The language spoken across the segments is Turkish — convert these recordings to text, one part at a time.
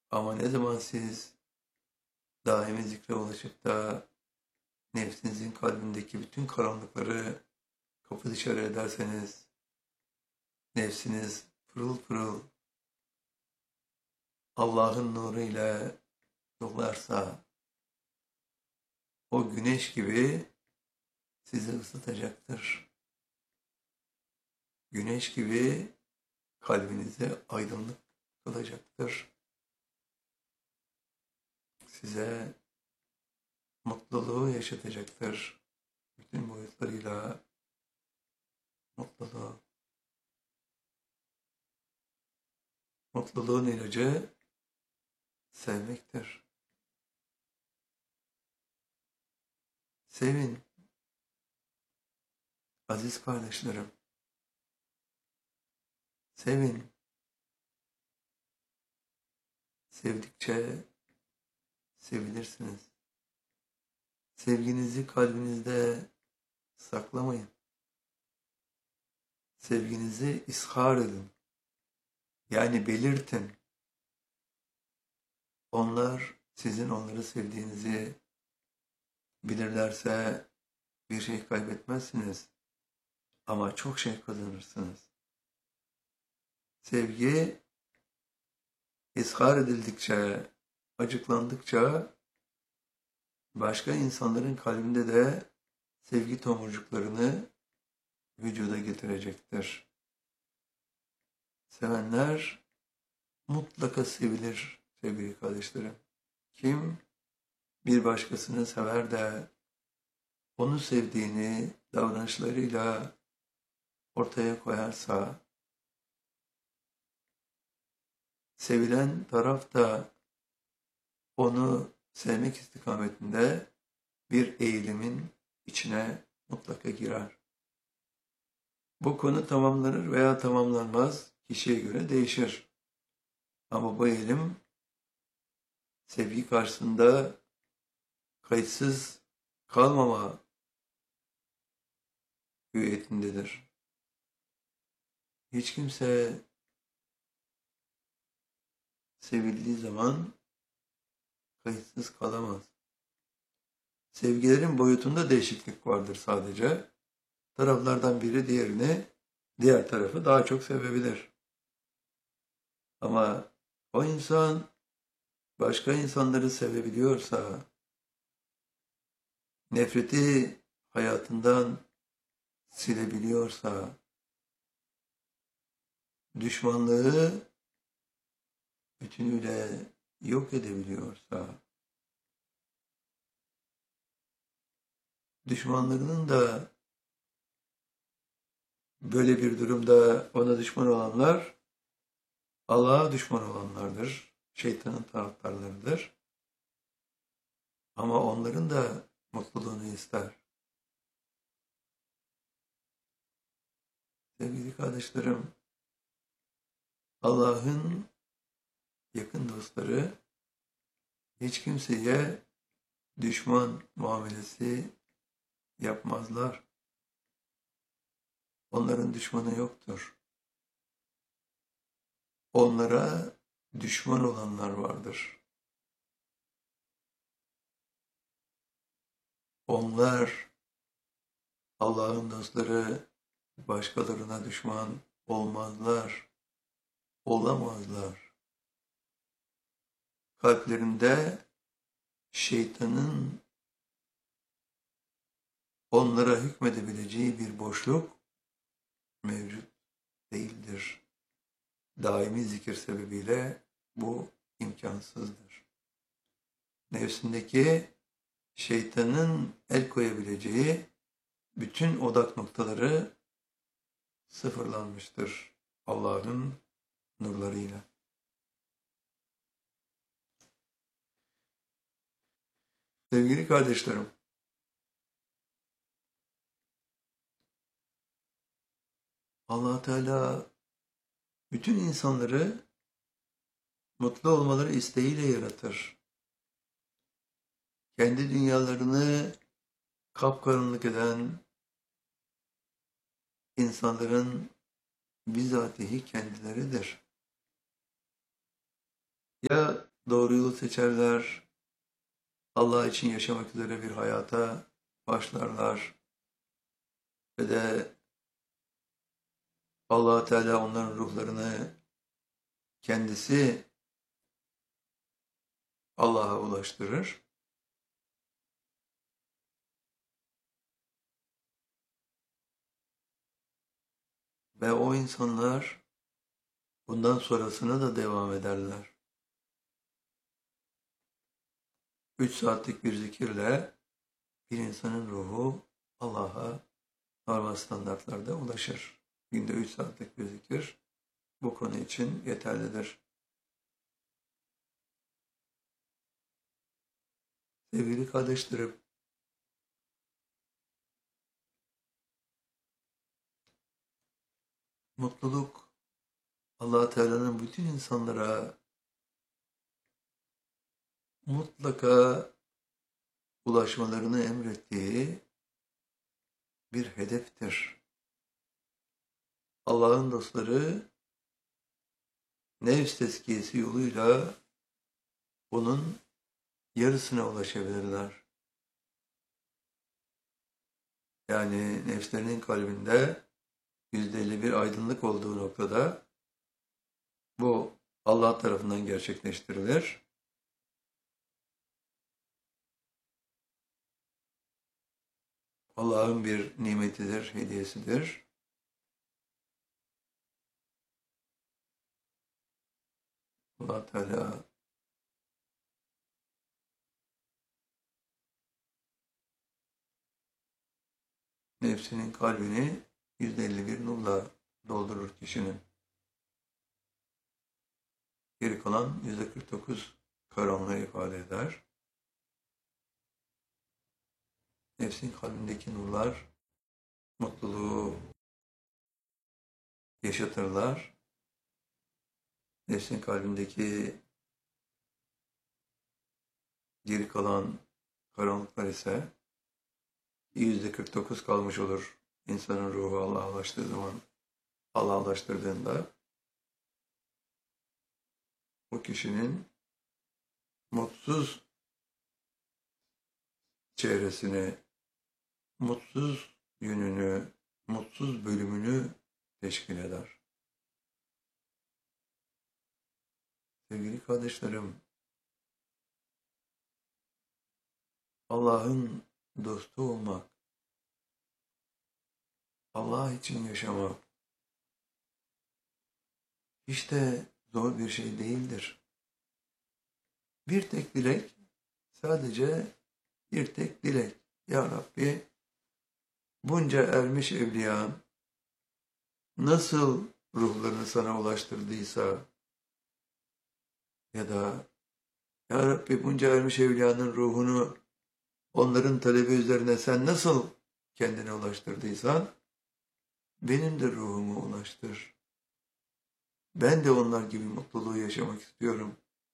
Ama ne zaman siz daimi zikre ulaşıp da nefsinizin kalbindeki bütün karanlıkları kapı dışarı ederseniz, nefsiniz pırıl pırıl Allah'ın nuru ile dolarsa, o güneş gibi sizi ısıtacaktır. Güneş gibi kalbinize aydınlık kılacaktır. Size mutluluğu yaşatacaktır. Bütün boyutlarıyla mutluluğu. Mutluluğun ilacı sevmektir. Sevin, aziz kardeşlerim. Sevin. Sevdikçe sevilirsiniz. Sevginizi kalbinizde saklamayın. Sevginizi ishar edin. Yani belirtin. Onlar sizin onları sevdiğinizi bilirlerse bir şey kaybetmezsiniz. Ama çok şey kazanırsınız. Sevgi ishar edildikçe, acıklandıkça başka insanların kalbinde de sevgi tomurcuklarını vücuda getirecektir. Sevenler mutlaka sevilir sevgili kardeşlerim. Kim bir başkasını sever de onu sevdiğini davranışlarıyla ortaya koyarsa, sevilen taraf da onu sevmek istikametinde bir eğilimin içine mutlaka girer. Bu konu tamamlanır veya tamamlanmaz, kişiye göre değişir. Ama bu eğilim sevgi karşısında kayıtsız kalmama hüviyetindedir. Hiç kimse sevildiği zaman kayıtsız kalamaz. Sevgilerin boyutunda değişiklik vardır sadece. Taraflardan biri diğer tarafı daha çok sevebilir. Ama o insan başka insanları sevebiliyorsa, nefreti hayatından silebiliyorsa, düşmanlığı bütünüyle yok edebiliyorsa, düşmanlığının da böyle bir durumda ona düşman olanlar Allah'a düşman olanlardır, şeytanın taraftarlarıdır. Ama onların da mutluluğunu ister. Sevgili kardeşlerim, Allah'ın yakın dostları hiç kimseye düşman muamelesi yapmazlar. Onların düşmanı yoktur. Onlara düşman olanlar vardır. Onlar, Allah'ın dostları, başkalarına düşman olmazlar, olamazlar. Kalplerinde şeytanın onlara hükmedebileceği bir boşluk mevcut değildir. Daimi zikir sebebiyle bu imkansızdır. Nefsindeki şeytanın el koyabileceği bütün odak noktaları sıfırlanmıştır Allah'ın nurlarıyla. Sevgili kardeşlerim, Allah Teala bütün insanları mutlu olmaları isteğiyle yaratır. Kendi dünyalarını kapkaranlık eden insanların bizatihi kendileridir. Ya doğru yolu seçerler, Allah için yaşamak üzere bir hayata başlarlar ve de Allah Teala onların ruhlarını kendisi Allah'a ulaştırır. Ve o insanlar bundan sonrasına da devam ederler. 3 saatlik bir zikirle bir insanın ruhu Allah'a normal standartlarda ulaşır. Günde 3 saatlik bir zikir bu konu için yeterlidir. Sevgili kardeşlerim, mutluluk Allah Teala'nın bütün insanlara mutlaka ulaşmalarını emrettiği bir hedeftir. Allah'ın dostları nefs tezkiyesi yoluyla bunun yarısına ulaşabilirler. Yani nefslerinin kalbinde %51 aydınlık olduğu noktada bu Allah tarafından gerçekleştirilir. Allah'ın bir nimetidir, hediyesidir. Allah Teala nefsinin kalbini %51 nurla doldurur kişinin. Geri kalan %49 karanlığı ifade eder. Nefsin kalbindeki nurlar mutluluğu yaşatırlar. Nefsin kalbindeki geri kalan karanlıklar ise %49 kalmış olur. İnsanın ruhu Allah'a ulaştığı zaman, Allah'a ulaştırdığında o kişinin mutsuz çevresini, mutsuz yönünü, mutsuz bölümünü teşkil eder. Sevgili kardeşlerim, Allah'ın dostu olmak, Allah için yaşamak hiç de zor bir şey değildir. Bir tek dilek, sadece bir tek dilek. Ya Rabbi, bunca ermiş evliyan nasıl ruhlarını sana ulaştırdıysa ya da Ya Rabbi bunca ermiş evliyanın ruhunu onların talebi üzerine sen nasıl kendine ulaştırdıysan benim de ruhumu ulaştır. Ben de onlar gibi mutluluğu yaşamak istiyorum.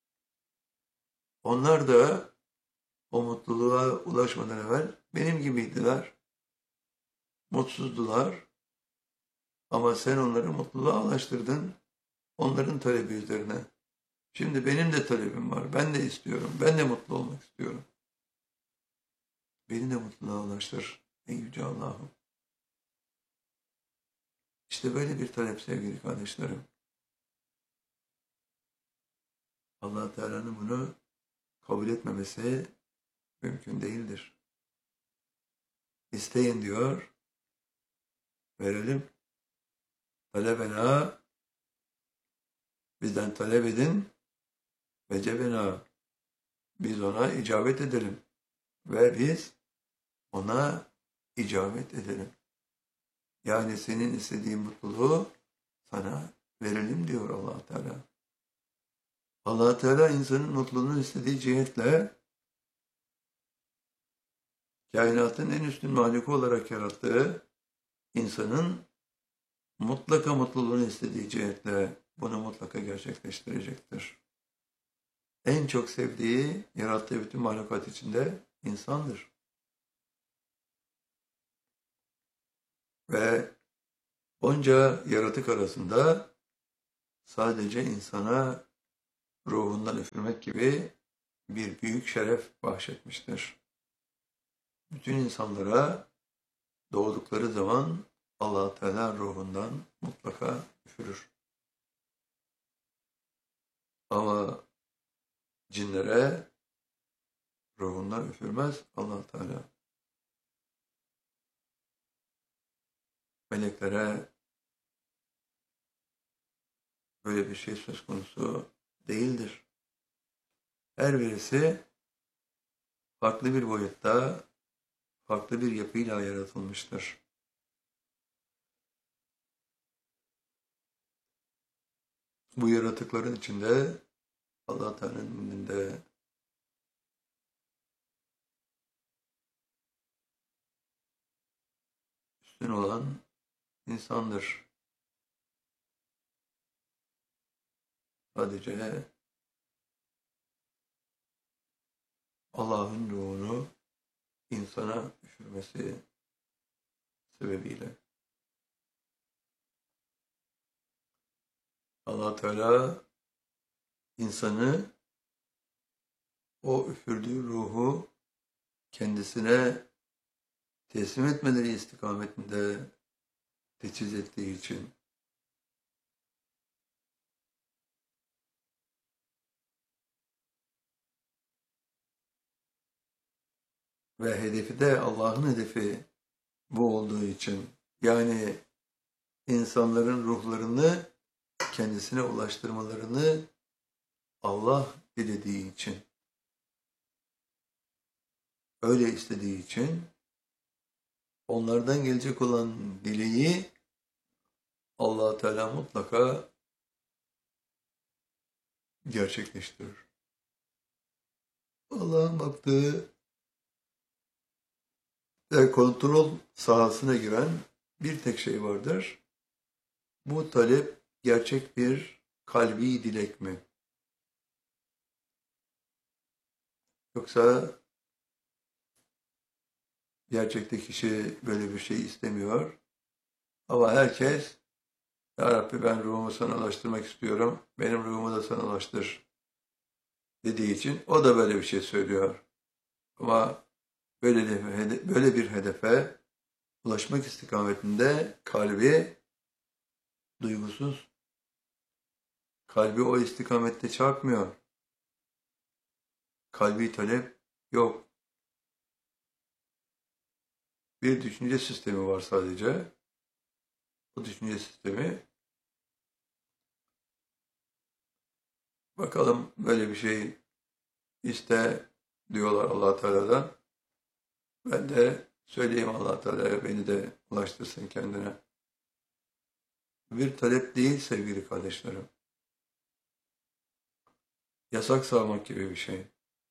Onlar da o mutluluğa ulaşmadan evvel benim gibiydiler. Mutsuzdular. Ama sen onları mutluluğa ulaştırdın. Onların talebi üzerine. Şimdi benim de talebim var. Ben de istiyorum. Ben de mutlu olmak istiyorum. Beni de mutluluğa ulaştır. Ey Yüce Allah'ım. İşte böyle bir talep sevgili kardeşlerim. Allah Teala'nın bunu kabul etmemesi mümkün değildir. İsteyin diyor, verelim. Talebena, bizden talep edin, ve cebena, biz ona icabet edelim. Ve biz ona icabet edelim. Yani senin istediğin mutluluğu sana verelim diyor Allah Teala. Allah Teala insanın mutluluğunu istediği cihetle kainatın en üstün mahluku olarak yarattığı insanın mutlaka mutluluğunu istediği cihetle bunu mutlaka gerçekleştirecektir. En çok sevdiği, yarattığı bütün mahlukat içinde insandır. Ve onca yaratık arasında sadece insana ruhundan üfürmek gibi bir büyük şeref bahşetmiştir. Bütün insanlara doğdukları zaman Allah Teala ruhundan mutlaka üfürür. Ama cinlere ruhundan üfürmez Allah Teala. Meleklere böyle bir şey söz konusu değildir. Her birisi farklı bir boyutta, farklı bir yapıyla yaratılmıştır. Bu yaratıkların içinde Allah Teala'nın indinde üstün olan insandır. Sadece Allah'ın ruhunu insana üfürmesi sebebiyle. Allah Teala insanı o üfürdüğü ruhu kendisine teslim etmeleri istikametinde teçhiz ettiği için ve hedefi de Allah'ın hedefi bu olduğu için, yani insanların ruhlarını kendisine ulaştırmalarını Allah dilediği için, öyle istediği için onlardan gelecek olan dileği Allah Teala mutlaka gerçekleştirir. Allah'ın baktığı ve kontrol sahasına giren bir tek şey vardır. Bu talep gerçek bir kalbi dilek mi? Yoksa gerçekte kişi böyle bir şey istemiyor. Ama herkes, Ya Rabbi ben ruhumu sana ulaştırmak istiyorum, benim ruhumu da sana ulaştır dediği için o da böyle bir şey söylüyor. Ama böyle bir hedefe ulaşmak istikametinde kalbi duygusuz, kalbi o istikamette çarpmıyor. Kalbi talep yok. Bir düşünce sistemi var sadece. Bu düşünce sistemi, bakalım böyle bir şey iste diyorlar Allah Teala'dan. Ben de söyleyeyim Allah Teala'ya beni de ulaştırsın kendine. Bir talep değil sevgili kardeşlerim. Yasak savmak gibi bir şey.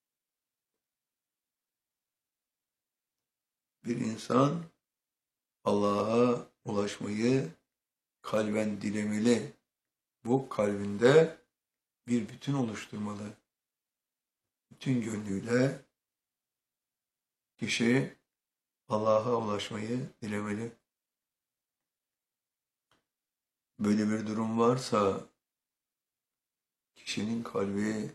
Bir insan Allah'a ulaşmayı kalben dilemeli. Bu kalbinde bir bütün oluşturmalı. Bütün gönlüyle kişi Allah'a ulaşmayı dilemeli. Böyle bir durum varsa kişinin kalbi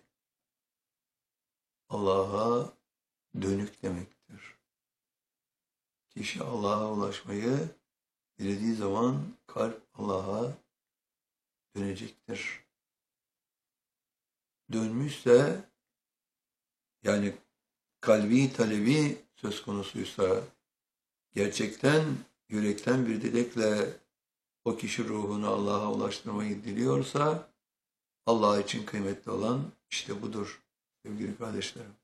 Allah'a dönük demektir. Kişi Allah'a ulaşmayı dilediği zaman kalp Allah'a dönecektir. Dönmüşse, yani kalbi talebi söz konusuysa, gerçekten yürekten bir dilekle o kişi ruhunu Allah'a ulaştırmayı diliyorsa, Allah için kıymetli olan işte budur sevgili kardeşlerim.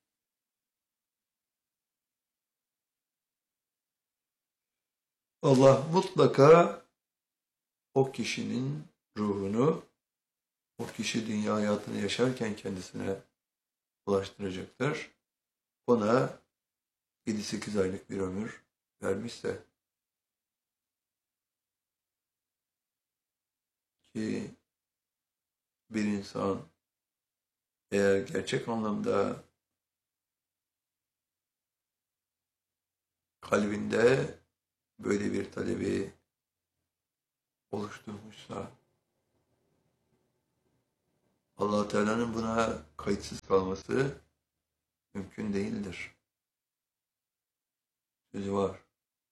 Allah mutlaka o kişinin ruhunu, o kişi dünya hayatını yaşarken kendisine ulaştıracaktır. Ona 7-8 aylık bir ömür vermişse, ki bir insan eğer gerçek anlamda kalbinde böyle bir talebi oluşturmuşsa, Allah Teala'nın buna kayıtsız kalması mümkün değildir. Sözü var.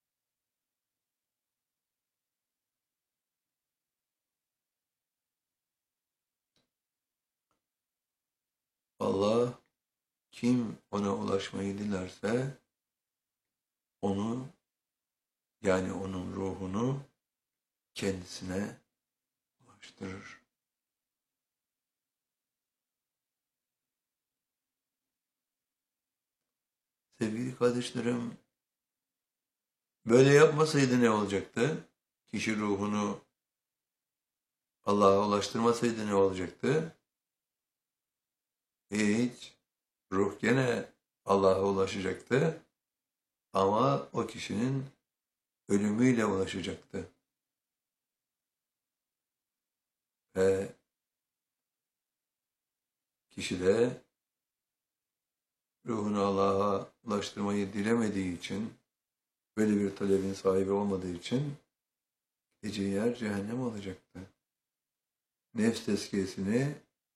Allah kim ona ulaşmayı dilerse onu, yani onun ruhunu kendisine ulaştırır. Sevgili kardeşlerim, böyle yapmasaydı ne olacaktı? Kişi ruhunu Allah'a ulaştırmasaydı ne olacaktı? Hiç. Ruh gene Allah'a ulaşacaktı ama o kişinin ölümüyle ulaşacaktı. Ve kişi de ruhunu Allah'a ulaştırmayı dilemediği için, böyle bir talebin sahibi olmadığı için gideceği yer cehennem olacaktı. Nefs tezkiyesini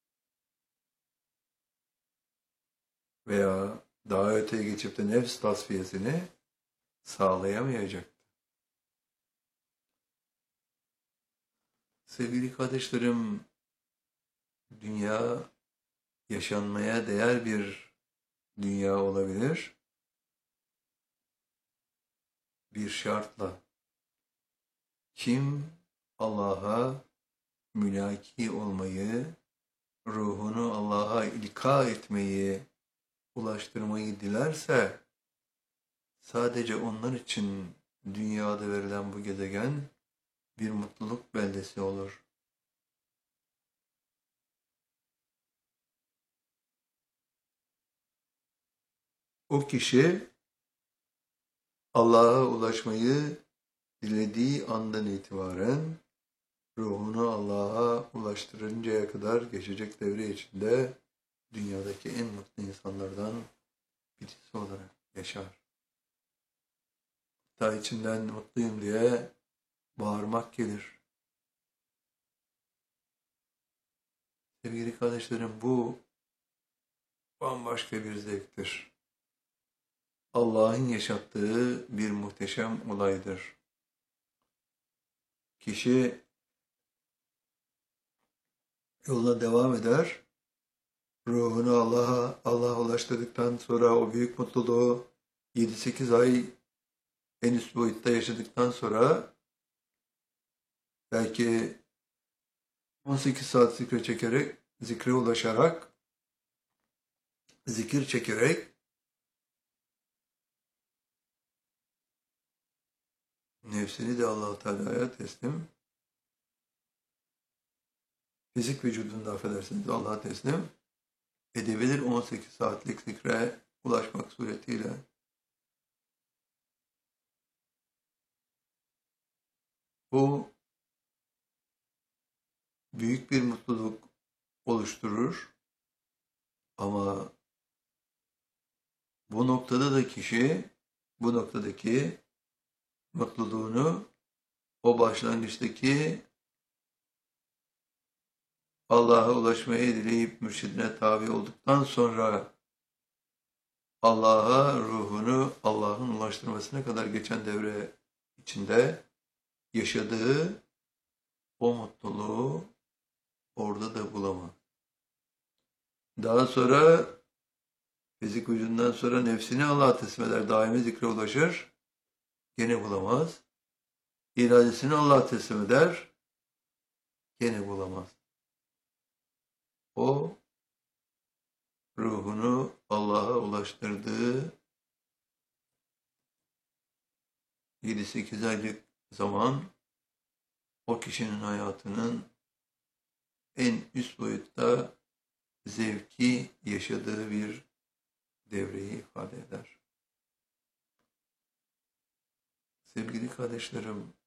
veya daha öteye geçip de nefs tasfiyesini sağlayamayacaktı. Sevgili kardeşlerim, dünya yaşanmaya değer bir dünya olabilir. Bir şartla, kim Allah'a mülaki olmayı, ruhunu Allah'a ilka etmeyi, ulaştırmayı dilerse, sadece onlar için dünyada verilen bu gezegen bir mutluluk beldesi olur. O kişi Allah'a ulaşmayı dilediği andan itibaren ruhunu Allah'a ulaştırıncaya kadar geçecek devre içinde dünyadaki en mutlu insanlardan birisi olarak yaşar. Hatta içinden mutluyum diye bağırmak gelir. Sevgili kardeşlerim, bu bambaşka bir zevktir. Allah'ın yaşattığı bir muhteşem olaydır. Kişi yoluna devam eder, ruhunu Allah'a ulaştırdıktan sonra o büyük mutluluğu 7-8 ay en üst boyutta yaşadıktan sonra belki 18 saat zikre ulaşarak, zikir çekerek nefsini de Allah-u Teala'ya teslim, fizik vücudunda affedersiniz Allah'a teslim edebilir 18 saatlik zikre ulaşmak suretiyle. Bu büyük bir mutluluk oluşturur ama bu noktada da kişi bu noktadaki mutluluğunu o başlangıçtaki Allah'a ulaşmayı dileyip mürşidine tabi olduktan sonra Allah'a ruhunu Allah'ın ulaştırmasına kadar geçen devre içinde yaşadığı o mutluluğu orada da bulamaz. Daha sonra fizik vücudundan sonra nefsini Allah'a teslim eder, daimi zikre ulaşır, gene bulamaz. İradesini Allah'a teslim eder, gene bulamaz. O ruhunu Allah'a ulaştırdığı 7-8 aylık zaman o kişinin hayatının en üst boyutta zevki yaşadığı bir devreyi ifade eder. Sevgili kardeşlerim,